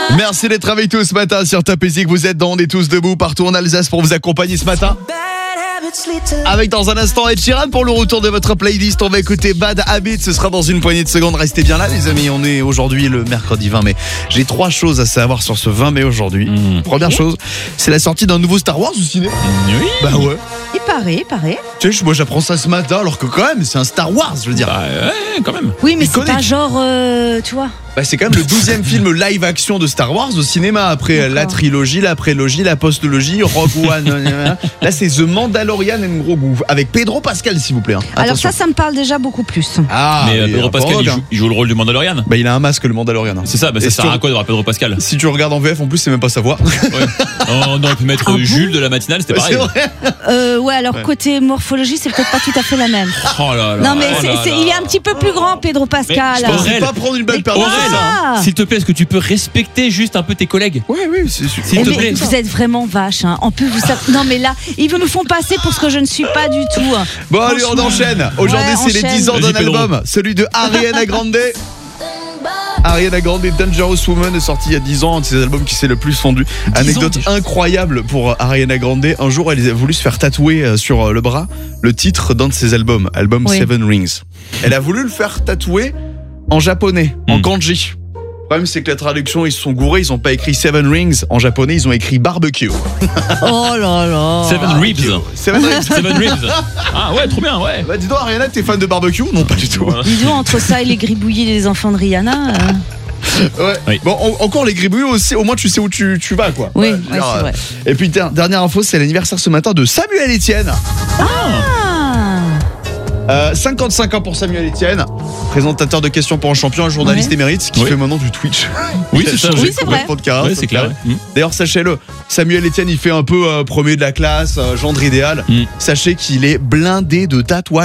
Merci d'être avec tous ce matin sur Top Music. Vous êtes dans On est tous debout partout en Alsace pour vous accompagner ce matin. Avec dans un instant Ed Sheeran pour le retour de votre playlist. On va écouter Bad Habits. Ce sera dans une poignée de secondes. Restez bien là les amis. On est aujourd'hui le mercredi 20 mai. J'ai 3 choses à savoir sur ce 20 mai aujourd'hui. Première chose, c'est la sortie d'un nouveau Star Wars au ciné. Oui. Bah ouais. Il paraît. Tu sais, moi j'apprends ça ce matin alors que quand même c'est un Star Wars, je veux dire. Bah ouais, quand même. Oui, mais c'est Iconique. pas genre, tu vois. Bah, c'est quand même le 12e film live action de Star Wars au cinéma. Après D'accord. la trilogie, la prélogie, la postlogie, Rogue One. Là c'est The Mandalorian and Grogu avec Pedro Pascal s'il vous plaît. Alors Attention. ça me parle déjà beaucoup plus. Ah, Mais il est Pedro un peu Pascal, rogue, hein. il joue le rôle du Mandalorian. Bah il a un masque le Mandalorian. C'est ça, bah ça Et sert sur- à quoi d'avoir Pedro Pascal? Si tu regardes en VF en plus c'est même pas sa voix. Ouais. On aurait pu mettre Jules de la matinale, c'était C'est pareil. vrai. Ouais, alors côté morphologie, c'est peut-être pas tout à fait la même. Oh là là. Non, mais oh là là. il est un petit peu plus grand, Pedro Pascal. Mais je C'est Aurel. pas prendre une balle Mais perdue. quoi c'est ça, hein. S'il te plaît, est-ce que tu peux respecter juste un peu tes collègues? Oui, c'est sûr. S'il te Mais plaît. vous êtes vraiment vache, hein. En plus, vous savez... Non, mais là, ils me font passer pour ce que je ne suis pas du tout. Bon allez on Franchement. enchaîne. Aujourd'hui Ouais, c'est les enchaîne. 10 ans Vas-y, d'un Pedro. album. Celui de Ariana Grande. Ariana Grande, Dangerous Woman est sorti il y a 10 ans, un de ses albums qui s'est le plus vendu. 10 Anecdote ans déjà. incroyable pour Ariana Grande. Un jour, elle a voulu se faire tatouer sur le bras le titre d'un de ses albums, album Oui. Seven Rings. Elle a voulu le faire tatouer en japonais, en kanji. Le problème, c'est que la traduction, ils se sont gourés, ils ont pas écrit Seven Rings en japonais, ils ont écrit barbecue. Oh là là. Seven Ribs. Seven Rings. Seven Ribs. Ah ouais, trop bien, ouais. Bah dis donc, Ariana, t'es fan de barbecue? Non, pas du tout. Dis donc, entre ça et les gribouillis des enfants de Rihanna. Ouais. Oui. Bon, encore les gribouilles aussi, au moins tu sais où tu vas, quoi. Oui, Ouais, je veux ouais, dire, c'est vrai. Et puis, dernière info, c'est l'anniversaire ce matin de Samuel Etienne. Ah. 55 ans pour Samuel Etienne, présentateur de questions pour un champion, un journaliste Ouais. émérite qui Oui. fait maintenant du Twitch. Oui, Il a c'est ça. changé Oui, c'est vrai. complètement de carrière, Ouais, c'est clair. D'ailleurs, sachez-le, Samuel Etienne, il fait un peu premier de la classe, gendre idéal. Sachez qu'il est blindé de tatouages.